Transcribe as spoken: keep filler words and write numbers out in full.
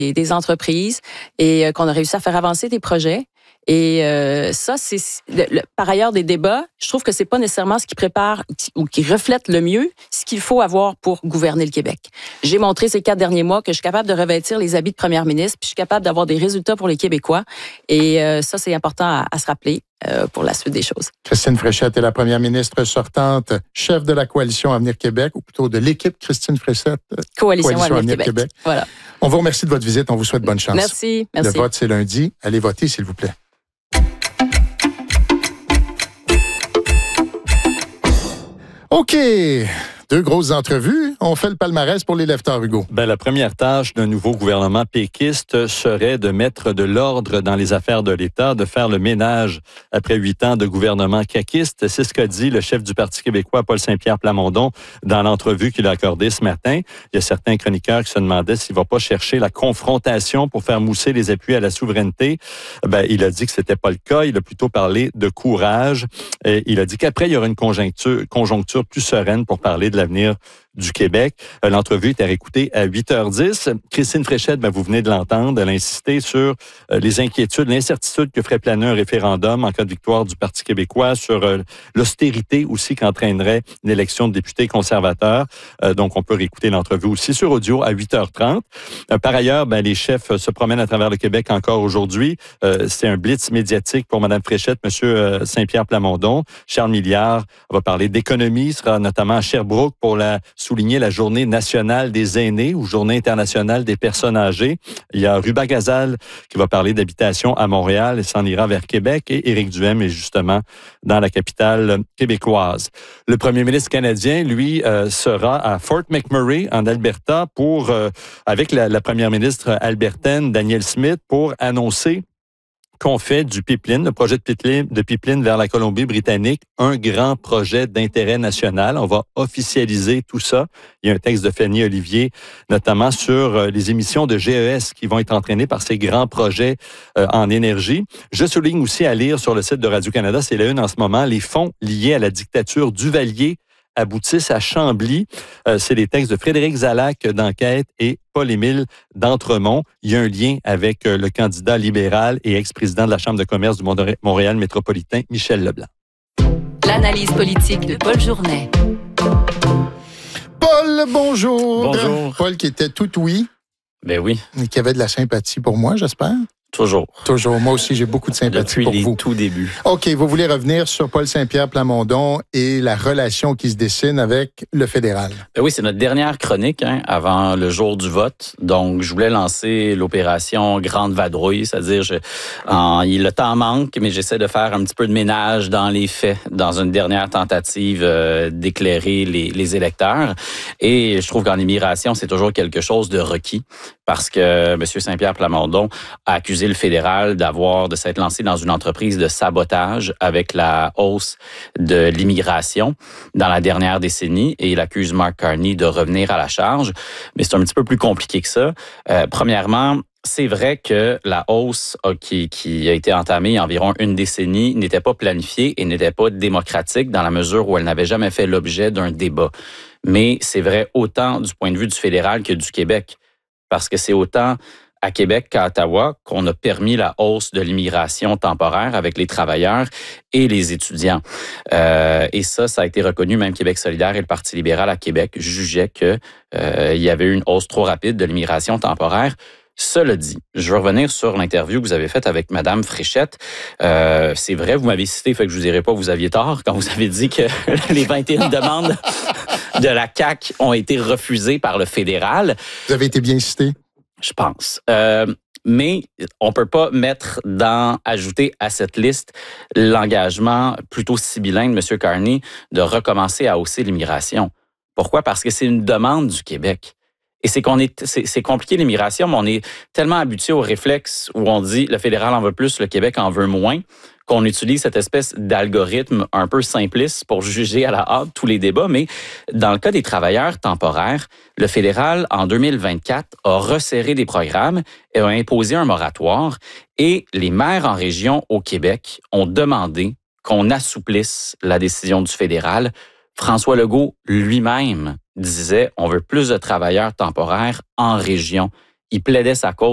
des, des entreprises et euh, qu'on a réussi à faire avancer des projets. Et euh, ça, c'est le, le, par ailleurs des débats. Je trouve que c'est pas nécessairement ce qui prépare ou qui reflète le mieux ce qu'il faut avoir pour gouverner le Québec. J'ai montré ces quatre derniers mois que je suis capable de revêtir les habits de première ministre, puis je suis capable d'avoir des résultats pour les Québécois. Et euh, ça, c'est important à, à se rappeler euh, pour la suite des choses. Christine Fréchette est la première ministre sortante, chef de la coalition Avenir Québec, ou plutôt de l'équipe Christine Fréchette. Coalition, coalition Avenir, Avenir Québec. Québec. Voilà. On vous remercie de votre visite. On vous souhaite bonne chance. Merci. Merci. Le vote, c'est lundi. Allez voter, s'il vous plaît. OK. Deux grosses entrevues. On fait le palmarès pour les lecteurs, Hugo. Ben, la première tâche d'un nouveau gouvernement péquiste serait de mettre de l'ordre dans les affaires de l'État, de faire le ménage après huit ans de gouvernement caquiste. C'est ce qu'a dit le chef du Parti québécois, Paul Saint-Pierre Plamondon, dans l'entrevue qu'il a accordée ce matin. Il y a certains chroniqueurs qui se demandaient s'il ne va pas chercher la confrontation pour faire mousser les appuis à la souveraineté. Ben, il a dit que c'était pas le cas. Il a plutôt parlé de courage. Et il a dit qu'après, il y aura une conjoncture, conjoncture plus sereine pour parler de l'avenir du Québec. L'entrevue est à réécouter à huit heures dix. Christine Fréchette, ben, vous venez de l'entendre, elle a insisté sur euh, les inquiétudes, l'incertitude que ferait planer un référendum en cas de victoire du Parti québécois, sur euh, l'austérité aussi qu'entraînerait une élection de députés conservateurs. Euh, donc, on peut réécouter l'entrevue aussi sur audio à huit heures trente. Euh, par ailleurs, ben, les chefs se promènent à travers le Québec encore aujourd'hui. Euh, c'est un blitz médiatique pour Mme Fréchette, M. Euh, Saint-Pierre Plamondon. Charles Milliard va parler d'économie, sera notamment à Sherbrooke pour la souligner la Journée nationale des aînés ou Journée internationale des personnes âgées. Il y a Ruba Gazal qui va parler d'habitation à Montréal et s'en ira vers Québec. Et Éric Duhem est justement dans la capitale québécoise. Le premier ministre canadien, lui, euh, sera à Fort McMurray, en Alberta, pour, euh, avec la, la première ministre albertaine, Danielle Smith, pour annoncer qu'on fait du pipeline, le projet de pipeline, de pipeline vers la Colombie-Britannique, un grand projet d'intérêt national. On va officialiser tout ça. Il y a un texte de Fanny Olivier, notamment sur les émissions de G E S qui vont être entraînées par ces grands projets euh, en énergie. Je souligne aussi à lire sur le site de Radio-Canada, c'est la une en ce moment, les fonds liés à la dictature Duvalier aboutissent à Chambly. Euh, c'est les textes de Frédéric Zalac d'Enquête et Paul-Émile d'Entremont. Il y a un lien avec euh, le candidat libéral et ex-président de la Chambre de commerce du Montréal métropolitain, Michel Leblanc. L'analyse politique de Paul Journet. Paul, bonjour. Bonjour. Paul qui était tout oui. Ben oui. Et qui avait de la sympathie pour moi, j'espère. Toujours. Toujours. Moi aussi, j'ai beaucoup de sympathie Depuis pour les vous. tout débuts. OK, vous voulez revenir sur Paul Saint-Pierre Plamondon et la relation qui se dessine avec le fédéral. Ben oui, c'est notre dernière chronique hein, avant le jour du vote. Donc, je voulais lancer l'opération Grande Vadrouille, c'est-à-dire je, en, le temps manque, mais j'essaie de faire un petit peu de ménage dans les faits, dans une dernière tentative euh, d'éclairer les, les électeurs. Et je trouve qu'en immigration, c'est toujours quelque chose de requis parce que M. Saint-Pierre Plamondon a accusé le fédéral d'avoir, de s'être lancé dans une entreprise de sabotage avec la hausse de l'immigration dans la dernière décennie et il accuse Mark Carney de revenir à la charge. Mais c'est un petit peu plus compliqué que ça. Euh, premièrement, c'est vrai que la hausse qui, qui a été entamée il y a environ une décennie n'était pas planifiée et n'était pas démocratique dans la mesure où elle n'avait jamais fait l'objet d'un débat. Mais c'est vrai autant du point de vue du fédéral que du Québec, parce que c'est autant à Québec qu'à Ottawa qu'on a permis la hausse de l'immigration temporaire avec les travailleurs et les étudiants. Euh, et ça, ça a été reconnu, même Québec solidaire et le Parti libéral à Québec jugeaient qu'il euh, y avait eu une hausse trop rapide de l'immigration temporaire. Cela dit, je vais revenir sur l'interview que vous avez faite avec Mme Fréchette. Euh, c'est vrai, vous m'avez cité, fait que je vous dirai pas, vous aviez tort quand vous avez dit que les vingt et une demandes de la C A Q ont été refusées par le fédéral. Vous avez été bien cité. Je pense. Euh, mais on peut pas mettre dans, ajouter à cette liste l'engagement plutôt sibyllin de M. Carney de recommencer à hausser l'immigration. Pourquoi? Parce que c'est une demande du Québec. Et c'est qu'on est, c'est, c'est compliqué l'immigration, mais on est tellement habitué au réflexe où on dit le fédéral en veut plus, le Québec en veut moins, qu'on utilise cette espèce d'algorithme un peu simpliste pour juger à la hâte tous les débats. Mais dans le cas des travailleurs temporaires, le fédéral, en deux mille vingt-quatre, a resserré des programmes et a imposé un moratoire. Et les maires en région au Québec ont demandé qu'on assouplisse la décision du fédéral. François Legault lui-même disait on veut plus de travailleurs temporaires en région. Il plaidait sa cause.